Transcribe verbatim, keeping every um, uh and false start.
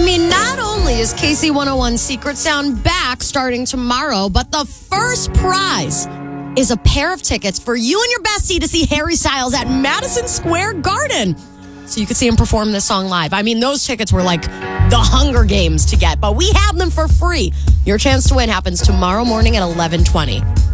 mean, not only is K C one oh one Secret Sound back starting tomorrow, but the first prize is a pair of tickets for you and your bestie to see Harry Styles at Madison Square Garden. So you could see him perform this song live. I mean, those tickets were like the Hunger Games to get, but we have them for free. Your chance to win happens tomorrow morning at eleven twenty.